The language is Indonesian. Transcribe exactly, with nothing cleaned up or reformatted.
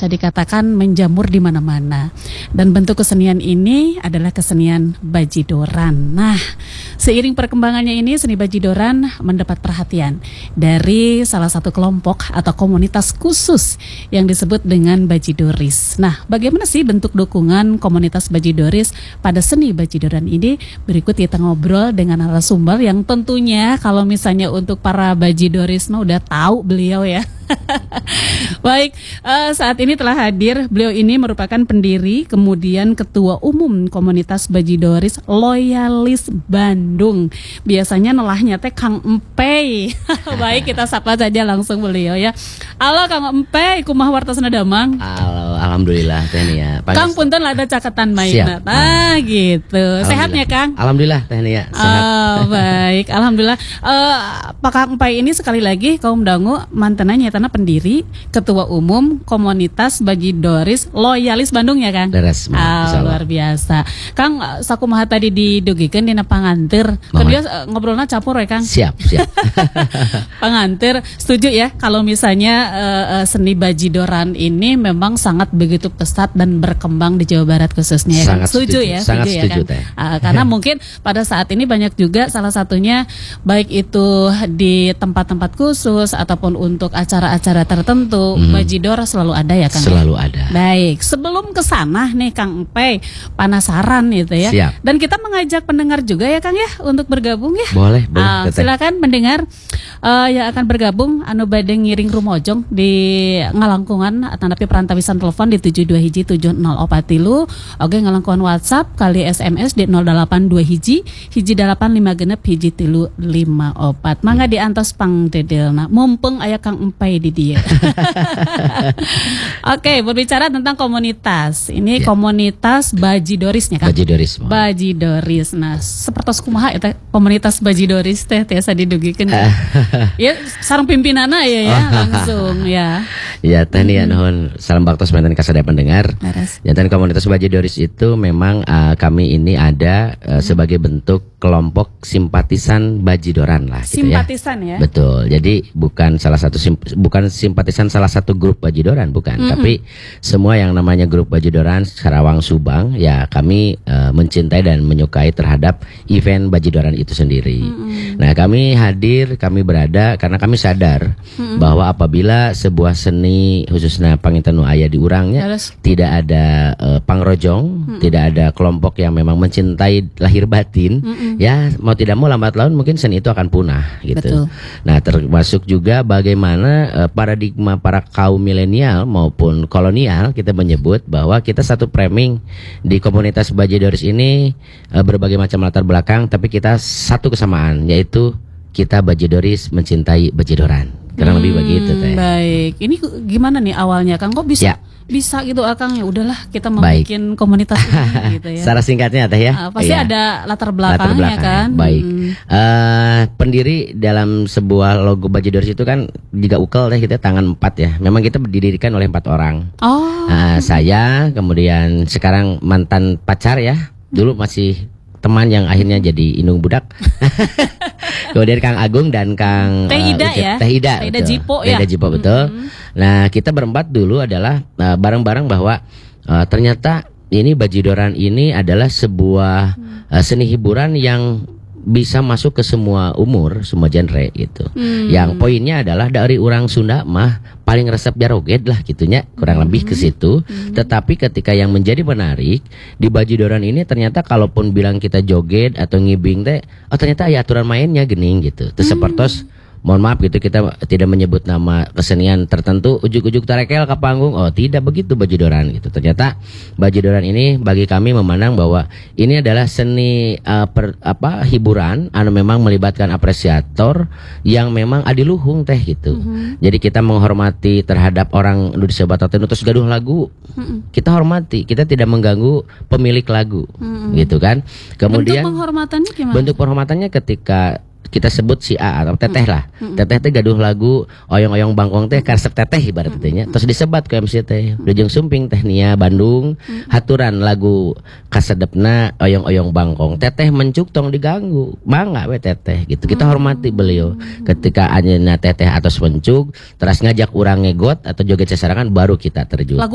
bisa dikatakan menjamur di mana-mana. Dan bentuk kesenian ini adalah kesenian bajidoran. Nah, seiring perkembangannya ini seni bajidoran mendapat perhatian dari salah satu kelompok atau komunitas khusus yang disebut dengan bajidoris. Nah, bagaimana sih bentuk dukungan komunitas bajidoris pada seni bajidoran ini? Berikut kita ngobrol dengan narasumber yang tentunya kalau misalnya untuk para bajidoris mah udah tahu beliau ya. Baik, uh, saat ini telah hadir. Beliau ini merupakan pendiri kemudian ketua umum komunitas bajidoris Loyalis Bandung. Biasanya nelahnya teh Kang Empey. Baik, kita sapa saja langsung beliau ya. Halo Kang Empey, kumaha wartasna damang? Halo, alhamdulillah teh ya. Kang punten ada cakatan mainna. Ah, gitu. Sehatnya Kang? Alhamdulillah teh ya. Sehat. Oh, baik, alhamdulillah. Uh, Pak Kang Empey ini sekali lagi kaum dangu mantananya tanah pendiri, ketua umum komunitas bajidoris Loyalis Bandung ya Kang? Deres, ah, luar biasa. Kang, sakumaha tadi didugikeun dina pangantir. Kedua uh, ngobrolna campur ya Kang? Siap, siap. Pangantir, setuju ya kalau misalnya uh, uh, seni bajidoran ini memang sangat begitu pesat dan berkembang di Jawa Barat khususnya ya Kang? Sangat Setuju, setuju ya? Sangat setuju, setuju ya, Kang? teh. Uh, karena mungkin pada saat ini banyak juga salah satunya baik itu di tempat-tempat khusus ataupun untuk acara-acara tertentu, hmm. bajidor selalu ada ya Kang? Selalu ada. Baik, sebelum ke sana nih Kang Empey, penasaran gitu ya. Siap. Dan kita mengajak pendengar juga ya Kang ya untuk bergabung ya. Boleh, boleh. Uh, silakan pendengar uh, yang akan bergabung anu bade ngiring rumojong di ngalangkungan atanapi perantawisan telepon di tujuh dua hiji tujuh nol opat tilu. Oke, ngalangkungan WhatsApp kali S M S di nol delapan dua hiji hiji delapan lima genep hiji tilu lima opat. Mangga diantos pang dedelna. Mumpung aya Kang Empey di dia. Oke, berbicara tentang komunitas. Ini ya. Komunitas bajidorisnya Kang. Bajidoris. Mohon. Bajidoris. Nah, sepertos kumaha eta komunitas bajidoris teh tiasa didugikeun. Ya, sareng pimpinana ya ya langsung ya. Ya, teh nih nuhun salam baktos manten kasadaya pendengar. Jantan komunitas bajidoris itu memang uh, kami ini ada uh, hmm. sebagai bentuk kelompok simpatisan bajidoran lah gitu simpatisan ya. ya. Betul. Jadi bukan salah satu sim, bukan simpatisan salah satu grup bajidoran bukan, mm-hmm. tapi semua yang namanya grup bajidoran Karawang Subang ya kami uh, mencintai dan menyukai terhadap event bajidoran itu sendiri. Mm-hmm. Nah, kami hadir, kami berada karena kami sadar mm-hmm. bahwa apabila sebuah seni khususnya pangitanu aya di urangnya Terus. tidak ada uh, pangrojong, mm-hmm. tidak ada kelompok yang memang mencintai lahir batin, mm-hmm. ya mau tidak mau lambat laun mungkin seni itu akan punah gitu. Betul. Nah, termasuk juga bagaimana uh, paradigma para kaum milenial maupun kolonial kita menyebut bahwa kita satu framing di komunitas bajidoris ini uh, berbagai macam latar belakang, tapi kita satu kesamaan yaitu kita bajidoris mencintai bajidoran. Kurang hmm, lebih begitu teh. Baik, ini gimana nih awalnya Kang? Kok bisa? Ya. Bisa gitu Akang, ya udahlah kita membuat komunitas ini gitu ya. Secara singkatnya teh ya. Uh, pasti ya. Ada latar belakangnya latar belakang. kan. Baik. Hmm. Uh, pendiri dalam sebuah logo bajidoris itu kan juga ukel teh kita tangan empat ya. Memang kita didirikan oleh empat orang. Oh. Uh, saya, kemudian sekarang mantan pacar ya. Dulu masih teman yang akhirnya jadi indung budak. Kemudian Kang Agung dan Kang Teh Ida uh, ya. Teh Ida. Teh Ida Jipo ya. Teh Ida Jipo betul. Mm-hmm. Nah, kita berempat dulu adalah uh, bareng-bareng bahwa uh, ternyata ini bajidoran ini adalah sebuah uh, seni hiburan yang bisa masuk ke semua umur, semua genre gitu. Hmm. Yang poinnya adalah dari orang Sunda mah paling resep jaroget lah gitunya, kurang hmm. lebih ke situ. Hmm. Tetapi ketika yang menjadi menarik di bajidoran ini ternyata kalaupun bilang kita joget atau ngibing teh, oh ternyata ada aturan mainnya gening gitu. Terus hmm. sepertos mohon maaf gitu kita tidak menyebut nama kesenian tertentu ujuk-ujuk tarekel ke panggung, oh tidak begitu bajidoran gitu. Ternyata bajidoran ini bagi kami memandang bahwa ini adalah seni uh, per, apa hiburan anu memang melibatkan apresiator yang memang adiluhung teh gitu. Mm-hmm. Jadi kita menghormati terhadap orang nu disebatoten terus gaduh lagu. Mm-hmm. Kita hormati, kita tidak mengganggu pemilik lagu. Mm-hmm. Gitu kan. Kemudian bentuk penghormatannya gimana? Bentuk penghormatannya ketika kita sebut si A atau teteh lah. Mm-hmm. Teteh teh gaduh lagu oyong-oyong bangkong teh karesep teteh ibarat tetehnya. Terus disebat ke M C teh. Dujung sumping teh nia Bandung mm-hmm. haturan lagu kasedepna oyong-oyong bangkong. Teteh mencuk tong diganggu. Mangga we teteh gitu. Kita hormati beliau. Ketika anjeunna teteh atos mencuk terus ngajak urang ngegot atau joget sesarangan baru kita terjun. Lagu